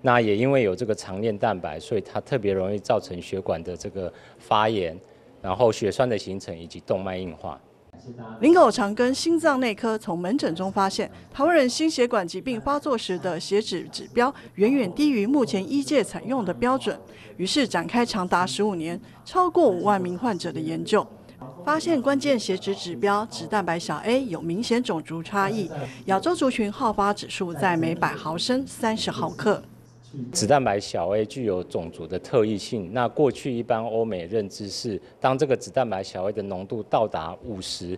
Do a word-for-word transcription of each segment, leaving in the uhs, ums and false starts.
那也因为有这个长链蛋白，所以它特别容易造成血管的这个发炎，然后血栓的形成以及动脉硬化。 林口长庚心脏内科从门诊中发现，台湾人心血管疾病发作时的血脂指标远远低于目前医界采用的标准，于是展开长达十五年、超过五万名患者的研究。发现关键血脂指标脂蛋白小 A 有明显种族差异，亚洲族群好发指数在每百毫升三十毫克。 脂蛋白小 A 具有种族的特异性。那过去一般欧美认知是，当这个脂蛋白小 A 的浓度到达五十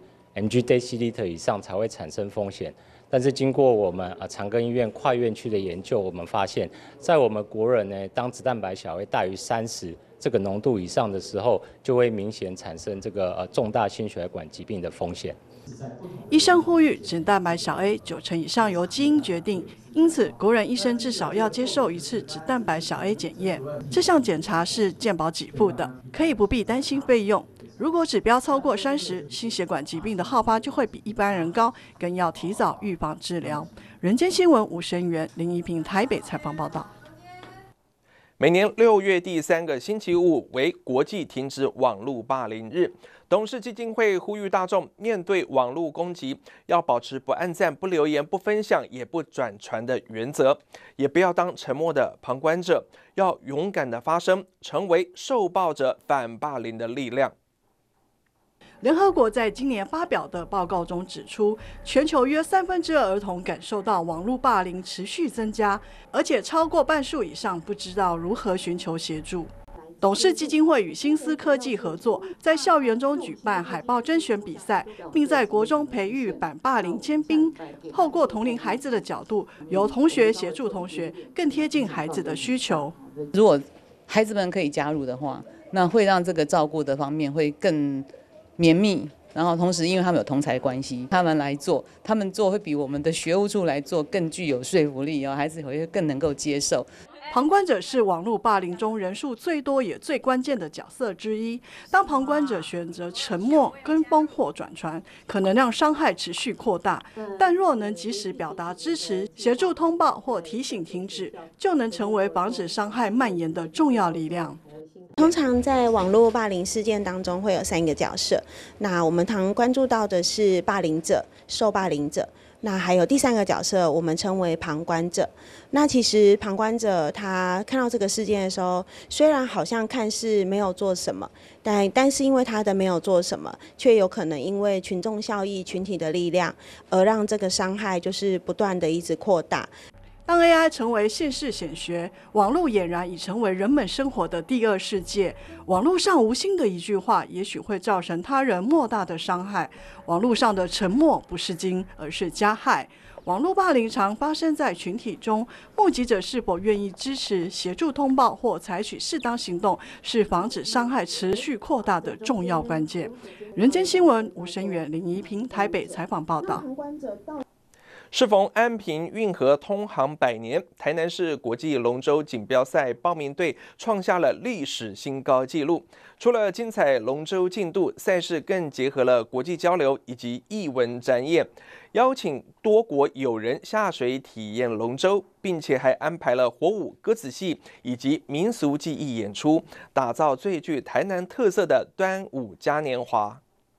mg/dL 以上才会产生风险。但是经过我们呃长庚医院跨院区的研究，我们发现，在我们国人呢，当脂蛋白小 A 大于三十这个浓度以上的时候，就会明显产生这个呃重大心血管疾病的风险。 医生呼吁，脂蛋白小 A 九成以上由基因决定，因此国人医生至少要接受一次脂蛋白小 A 检验。这项检查是健保给付的，可以不必担心费用。如果指标超过三十，心血管疾病的好发就会比一般人高，更要提早预防治疗。人间新闻吴声源、林怡平台北采访报道。 每年六月第三个星期五为国际停止网络霸凌日。董事基金会呼吁大众面对网络攻击，要保持不按赞、不留言、不分享、也不转传的原则，也不要当沉默的旁观者，要勇敢的发声，成为受暴者反霸凌的力量。 联合国在今年发表的报告中指出，全球约三分之二儿童感受到网络霸凌持续增加，而且超过半数以上不知道如何寻求协助。董事基金会与新思科技合作，在校园中举办海报甄选比赛，并在国中培育反霸凌尖兵，透过同龄孩子的角度，由同学协助同学，更贴近孩子的需求。 如果孩子们可以加入的话，那会让这个照顾的方面会更绵密，然后同时因为他们有同侪关系，他们来做，他们做会比我们的学务处来做更具有说服力，然后孩子会更能够接受。 旁观者是网络霸凌中人数最多也最关键的角色之一。当旁观者选择沉默、跟风或转传，可能让伤害持续扩大。但若能及时表达支持、协助通报或提醒停止，就能成为防止伤害蔓延的重要力量。 通常在网络霸凌事件当中会有三个角色，那我们常关注到的是霸凌者、受霸凌者，那还有第三个角色，我们称为旁观者。那其实旁观者他看到这个事件的时候，虽然好像看似没有做什么，但但是因为他的没有做什么，却有可能因为群众效益、群体的力量，而让这个伤害就是不断的一直扩大。 当 A I 成为现世显学，网络俨然已成为人们生活的第二世界。网络上无心的一句话，也许会造成他人莫大的伤害。网络上的沉默不是金，而是加害。网络霸凌常发生在群体中，目击者是否愿意支持、协助通报或采取适当行动，是防止伤害持续扩大的重要关键。人间新闻吴声源、林怡平台北采访报道。 适逢安平运河通航百年，台南市国际龙舟锦标赛报名队创下了历史新高纪录。除了精彩龙舟竞渡，赛事更结合了国际交流以及艺文展演，邀请多国友人下水体验龙舟，并且还安排了火舞、歌子戏以及民俗技艺演出，打造最具台南特色的端午嘉年华。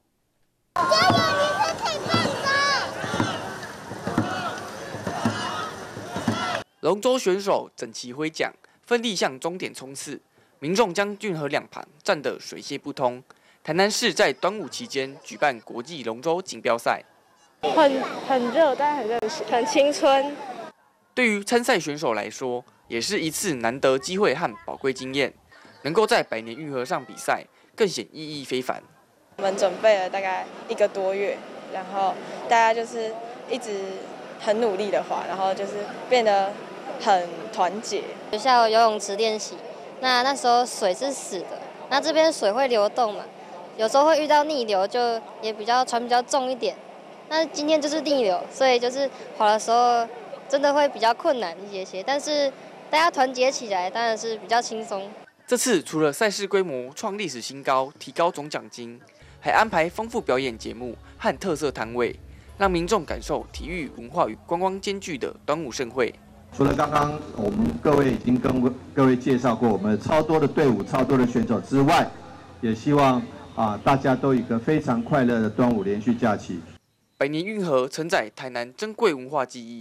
龙舟选手整齐挥桨，奋力向终点冲刺，民众将运河两旁站得水泄不通。台南市在端午期间举办国际龙舟锦标赛， 很很热，但很热血，很青春。 对于参赛选手来说，也是一次难得机会和宝贵经验，能够在百年运河上比赛，更显意义非凡。 我们准备了大概一个多月，然后大家就是一直很努力的滑，然后就是变得很团结。 学校游泳池练习，那那时候水是死的，那这边水会流动嘛，有时候会遇到逆流，就也比较船比较重一点。那今天就是逆流，所以就是滑的时候真的会比较困难一些些，但是大家团结起来当然是比较轻松。 这次除了赛事规模创历史新高，提高总奖金，还安排丰富表演节目和特色摊位，让民众感受体育文化与观光兼具的端午盛会。 除了刚刚我们各位已经跟各位介绍过我们超多的队伍、超多的选手之外，也希望啊大家都有一个非常快乐的端午连续假期。 百年运河承载台南珍贵文化记忆。